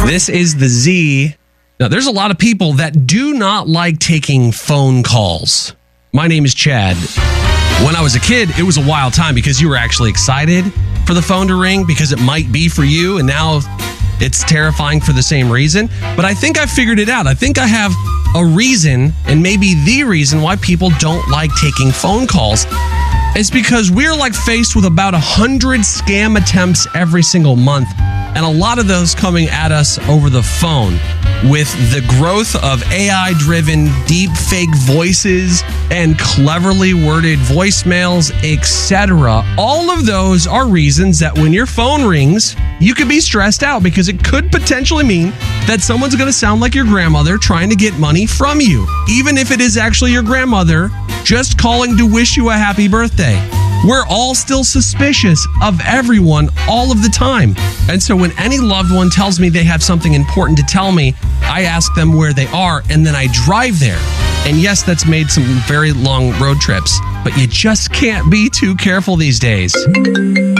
This is the Z. Now, there's a lot of people that do not like taking phone calls. My name is Chad. When I was a kid, it was a wild time because you were actually excited for the phone to ring because it might be for you, and now it's terrifying for the same reason. But I think I figured it out. I think I have a reason, and maybe the reason why people don't like taking phone calls. It's because we're faced with about 100 scam attempts every single month, and a lot of those coming at us over the phone. With the growth of AI-driven deep fake voices and cleverly worded voicemails, etc., all of those are reasons that when your phone rings, you could be stressed out because it could potentially mean that someone's going to sound like your grandmother trying to get money from you, even if it is actually your grandmother just calling to wish you a happy birthday. We're all still suspicious of everyone all of the time. And so when any loved one tells me they have something important to tell me, I ask them where they are, and then I drive there. And yes, that's made some very long road trips, but you just can't be too careful these days.